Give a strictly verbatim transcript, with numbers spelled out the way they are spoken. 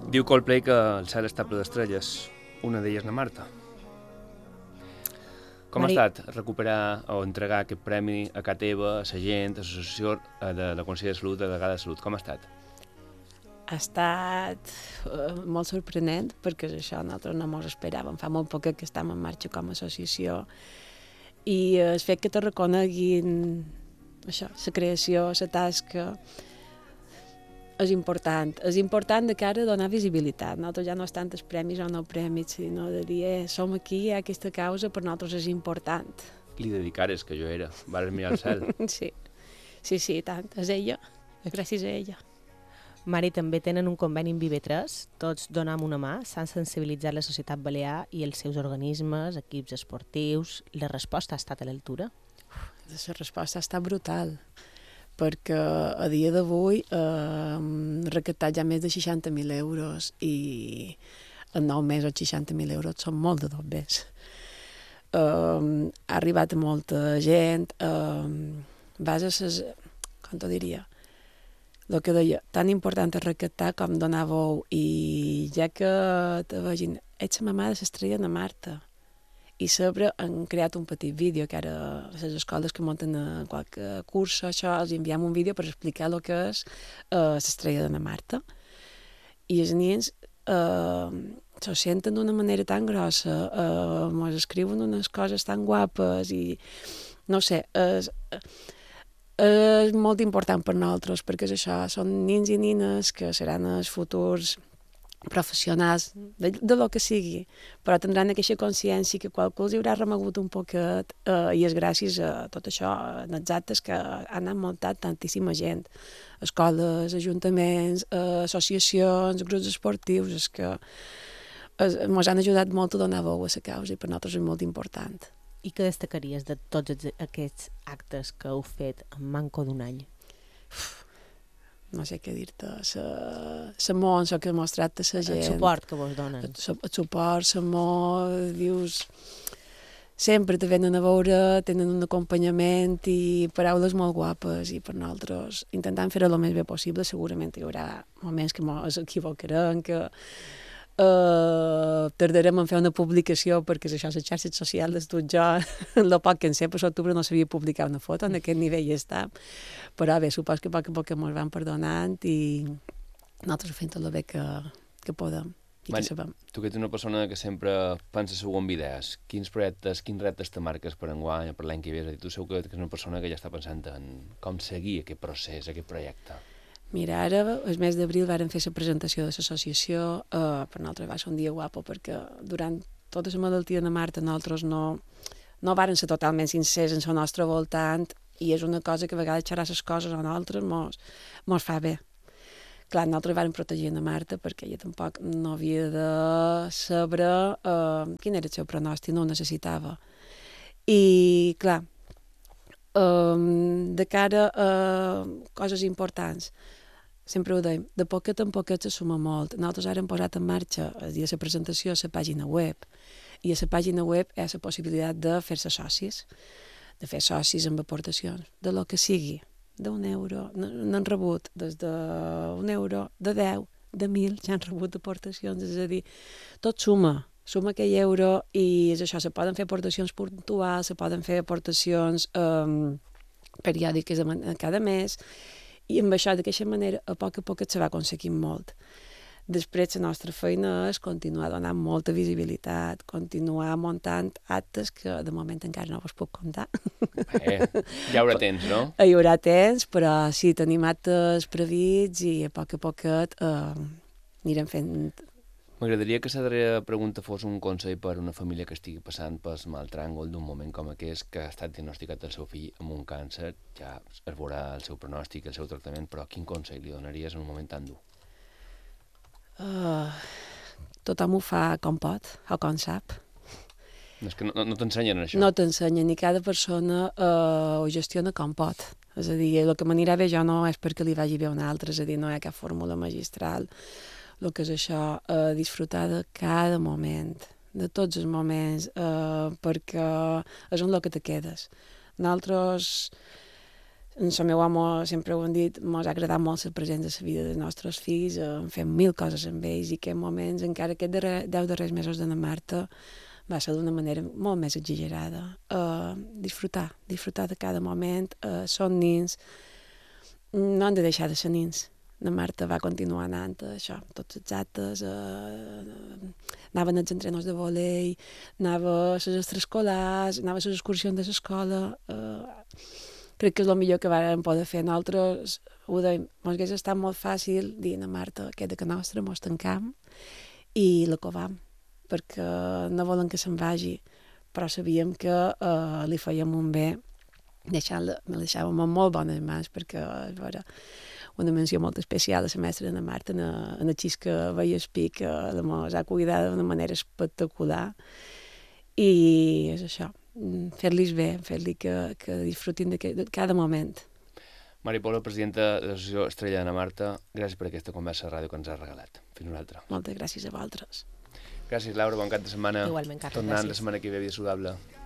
Diu Coldplay que el cel està ple d'estrelles, una d'elles na Marta. Com Mari... ha estat recuperar o entregar aquest premi a casa teva, a la gent, a l'associació de la Consell de Salut, de la Gala de Salut? Com ha estat? Ha estat uh, molt sorprenent, perquè això nosaltres no ens esperàvem. Fa molt poc que estem en marxa com a associació i uh, el fet que te reconeguin això, la creació, la tasca, és important. És important de cara a donar visibilitat. Nosaltres ja no és tant els premis o no premis, sinó de dir, eh, som aquí, hi ha aquesta causa, per nosaltres és important. Li dedicares, que jo era. Vares mirar al cel. Sí, sí, sí, tant. És ella. És gràcies a ella. Mari, també tenen un conveni amb I B tres, tots donam una mà, s'han sensibilitzat la societat balear i els seus organismes, equips esportius. La resposta ha estat a l'altura? La resposta ha estat brutal, perquè a dia d'avui eh, hem recaptat ja més de seixanta mil euros i en nou mesos seixanta mil euros són molt de dobbers. Eh, ha arribat a molta gent, eh, vas a ses, com t'ho diria, el que deia, tan important és recaptar com donar veu, i ja que te vegin, ets la mamà de l'estrella de Marta, i sobre han creat un petit vídeo que ara les escoles que munten a qualque cursa, això, els enviem un vídeo per explicar el que és uh, l'estrella de la Marta. I els nens uh, se senten d'una manera tan grossa, uh, ens escriuen unes coses tan guapes i, no sé, és, és molt important per nosaltres, perquè és això, són nens i nines que seran els futurs professionals, de, de lo que sigui, però tindran aquesta consciència que qualcú els haurà remogut un poquet eh, i és gràcies a tot això, en els actes que han envoltat tantíssima gent, escoles, ajuntaments, eh, associacions, grups esportius, és que ens han ajudat molt a donar veu a la causa i per nosaltres és molt important. I què destacaries de tots aquests actes que heu fet en manco d'un any? Uf, no sé què dir-te, la mons que ha mostrat a la gent. El suport que vos donen. El, el suport, l'amor, dius... Sempre te venen a veure, tenen un acompanyament i paraules molt guapes i per nosaltres intentant fer-ho el més bé possible. Segurament hi haurà moments que ens equivocarem, que Uh, tardarem en fer una publicació perquè és això, les xarxes socials, tot jo, el poc que en sé, per l'octubre no sabia publicar una foto, en aquest nivell ja està, però bé, supos que a poc a poc ens van perdonant i nosaltres fem tot el bé que, que podem i Mari, que sabem. Tu que ets una persona que sempre pensa segur en idees, quins projectes, quins reptes te marques per enguany, per l'any que ve? És a dir, tu segur que ets una persona que ja està pensant en com seguir aquest procés, aquest projecte. Mira, ara, el mes d'abril varen fer la presentació de l'associació, eh, per nosaltres va ser un dia guapo, perquè durant tota la malaltia de Marta nosaltres no, no varen ser totalment sincers en el nostre voltant, i és una cosa que a vegades xerrar les coses a nosaltres mos, mos fa bé. Clar, nosaltres varen protegir a Marta perquè ella tampoc no havia de saber eh, quin era el seu pronòstic, no ho necessitava. I, clar, eh, de cara a coses importants, sempre ho deim, de poquet en poquet se suma molt. Nosaltres ara hem posat en marxa, el dia de la presentació, la pàgina web, i a la pàgina web hi ha la possibilitat de fer-se socis, de fer socis amb aportacions, de lo que sigui, d'un euro, n'han rebut des d'un euro, de deu, de mil, ja han rebut aportacions, és a dir, tot suma, suma aquell euro i és això, se poden fer aportacions puntuals, se poden fer aportacions eh, periòdiques cada mes, i amb això, d'aquesta manera, a poc a poc se va aconseguint molt. Després, la nostra feina és continuar donant molta visibilitat, continuar muntant actes que de moment encara no vos puc contar. Eh, ja haurà temps, no? Hi haurà temps, però sí, tenim actes previts i a poc a poquet eh, anirem fent... M'agradaria que la darrera pregunta fos un consell per a una família que estigui passant pel mal tràngol d'un moment com aquest, que ha estat diagnosticat el seu fill amb un càncer, ja es veurà el seu pronòstic, el seu tractament, però quin consell li donaries en un moment tan dur? Uh, tothom ho fa com pot o com sap. És que no, no t'ensenyen això. No t'ensenyen, i cada persona uh, ho gestiona com pot. És a dir, el que m'anirà bé jo no és perquè li vagi bé a un altre, és a dir, no hi ha cap fórmula magistral. El que és això, eh, disfrutar de cada moment, de tots els moments, eh, perquè és on el que te quedes. Nosaltres El meu home sempre ho hem dit, ens ha agradat molt ser presents a la vida dels nostres fills, eh, fem mil coses amb ells i aquests moments, encara aquests darrer, deu darrers mesos de la Marta, va ser d'una manera molt més exagerada. Uh, disfrutar, disfrutar de cada moment. Uh, són nins, no han de deixar de ser nins. La Marta va continuar anant a això, tots els actes, uh, anaven als entrenors de volei, anava a les extraescolars, anava a les excursions de l'escola. Uh, crec que és el millor que vam poder fer. Nosaltres ho dèiem, ens hauria estat molt fàcil dir a Marta, queda que nostra, mos tancam i la covam, perquè no volen que se'n vagi, però sabíem que uh, li fèiem un bé, deixant-la, me la deixàvem en molt bones mans, perquè és vera, una menció molt especial a la mestra de Marta, en, en el xis que veia espí, que la mos ha cuidat d'una manera espectacular, i és això, fer-los bé, fer-los que, que disfrutin de, de cada moment. Mari Paula, presidenta de l'Associació Estrella d'Anna Marta, gràcies per aquesta conversa de ràdio que ens has regalat. Fins una altra. Moltes gràcies a vosaltres. Gràcies, Laura, bon cap de setmana. Igualment, Carles, Tornant gràcies. la setmana que ve, Vida Saludable.